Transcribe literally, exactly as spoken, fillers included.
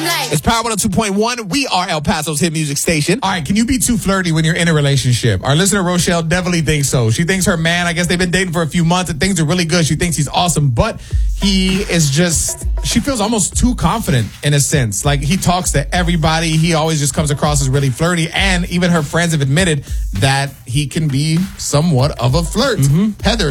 I'm like, It's Power one oh two point one. We are El Paso's hit music station. All right, can you be too flirty when you're in a relationship? Our listener, Rochelle, definitely thinks so. She thinks her man, I guess they've been dating for a few months and things are really good. She thinks he's awesome, but he is just, she feels almost too confident in a sense. Like he talks to everybody. He always just comes across as really flirty. And even her friends have admitted that he can be somewhat of a flirt. Mm-hmm. Heather,